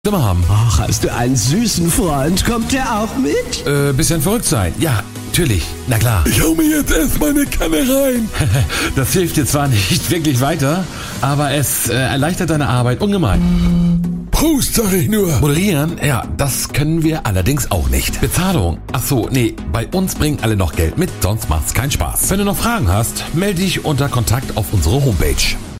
Zimmer haben. Ach, hast du einen süßen Freund? Kommt der auch mit? Bisschen verrückt sein. Ja, natürlich. Na klar. Ich hau mir jetzt erstmal eine Kanne rein. Das hilft dir zwar nicht wirklich weiter, aber es erleichtert deine Arbeit ungemein. Prost, sag ich nur. Moderieren? Ja, das können wir allerdings auch nicht. Bezahlung? Ach so, nee, bei uns bringen alle noch Geld mit, sonst macht's keinen Spaß. Wenn du noch Fragen hast, melde dich unter Kontakt auf unsere Homepage.